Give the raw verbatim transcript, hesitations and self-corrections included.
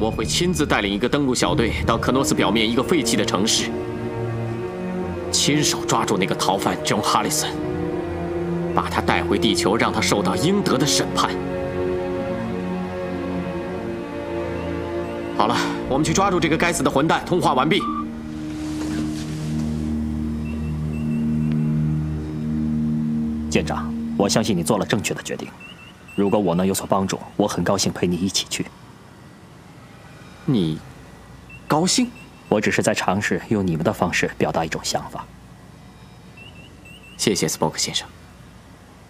我会亲自带领一个登陆小队到克诺斯表面一个废弃的城市，亲手抓住那个逃犯 John Harrison， 把他带回地球，让他受到应得的审判。好了，我们去抓住这个该死的混蛋。通话完毕。 舰长，我相信你做了正确的决定。如果我能有所帮助，我很高兴陪你一起去。 你高兴？ 我只是在尝试用你们的方式表达一种想法。 谢谢 Spock 先生。